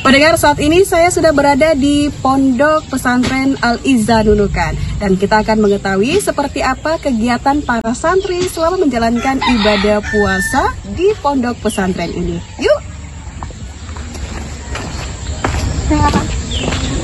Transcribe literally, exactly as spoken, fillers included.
Pendengar, saat ini saya sudah berada di Pondok Pesantren Al-Izzah Nunukan, dan kita akan mengetahui seperti apa kegiatan para santri selama menjalankan ibadah puasa di Pondok Pesantren ini. Yuk!